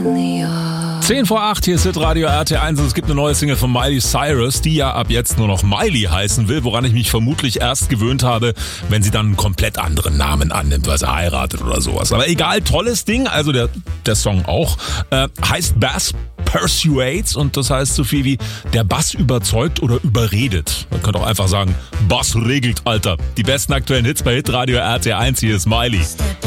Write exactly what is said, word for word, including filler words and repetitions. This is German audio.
zehn vor acht, hier ist Hitradio R T eins und es gibt eine neue Single von Miley Cyrus, die ja ab jetzt nur noch Miley heißen will, woran ich mich vermutlich erst gewöhnt habe, wenn sie dann einen komplett anderen Namen annimmt, weil sie heiratet oder sowas. Aber egal, tolles Ding, also der, der Song auch, äh, heißt Bass Persuades und das heißt so viel wie der Bass überzeugt oder überredet. Man könnte auch einfach sagen, Bass regelt, Alter. Die besten aktuellen Hits bei Hitradio R T eins, hier ist Miley.